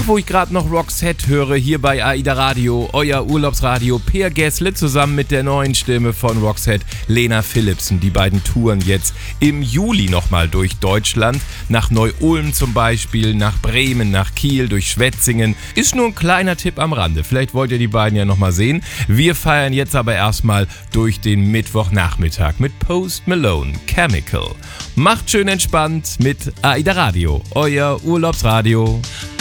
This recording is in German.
Ach, wo ich gerade noch Roxette höre, hier bei AIDA Radio, euer Urlaubsradio, Per Gessle zusammen mit der neuen Stimme von Roxette, Lena Philipsen. Die beiden touren jetzt im Juli nochmal durch Deutschland, nach Neu-Ulm zum Beispiel, nach Bremen, nach Kiel, durch Schwetzingen. Ist nur ein kleiner Tipp am Rande, vielleicht wollt ihr die beiden ja nochmal sehen. Wir feiern jetzt aber erstmal durch den Mittwochnachmittag mit Post Malone, Chemical. Macht schön entspannt mit AIDA Radio, euer Urlaubsradio.